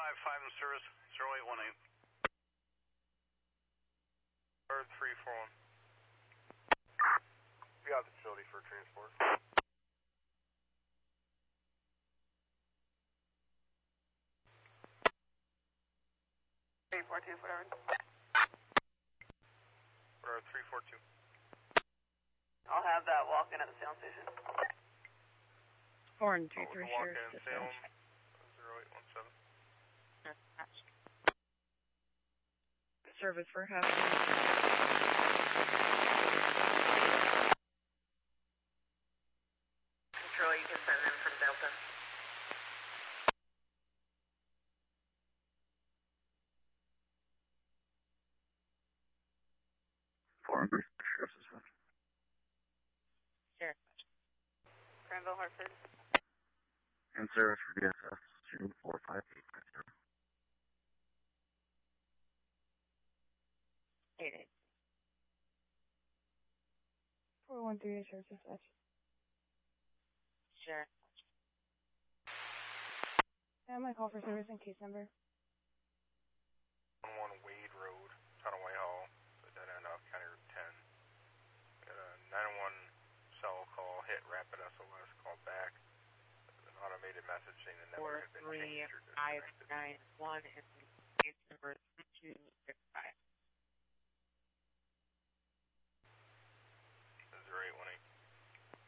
5 in service, 0818. Bird 341. We got the facility for transport. Whatever. Bird 342. I'll have that walk in at the Salem station. 4 and 2-3 walk sheriff in dispatch. Salem 0817. Service for half. Control, you can send them from Delta. Sheriff. Granville, Hartford. In service for DSS, 245850. 88. 413 sheriff dispatch. Sheriff. Yeah, my call for service and case number. 11 Wade Road, Town of Whitehall, dead end off County Route 10. Got a 911 cell call, hit rapid SOS, called back. An automated message saying the network had been changed or disconnected. 4351 and case number 3265. 0818.